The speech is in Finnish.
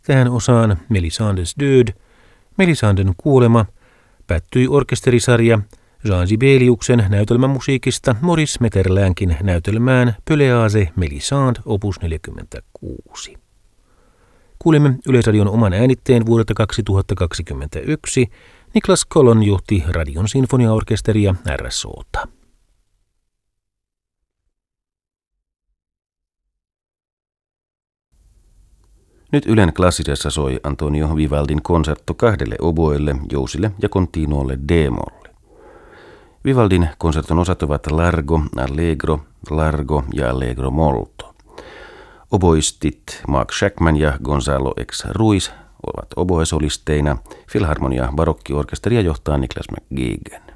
Tähän osaan Mélisandes död, Mélisanden kuolema, päättyi orkesterisarja Jean Sibeliuksen näytelmämusiikista Maurice Maeterlinckin näytelmään Pelléas Mélisande opus 46. Kuulimme Yleisradion oman äänitteen vuodelta 2021. Niklas Kolon johti Radion sinfoniaorkesteria RSO:ta. Nyt Ylen klassisessa soi Antonio Vivaldin konsertto 2 oboelle, jousille ja continuolle d-molli. Vivaldin konserton osat ovat largo ja allegro molto. Oboistit Mark Shackman ja Gonzalo X. Ruiz ovat oboesolisteina. Filharmonia barokkiorkesteria johtaa Niklas McGeegan.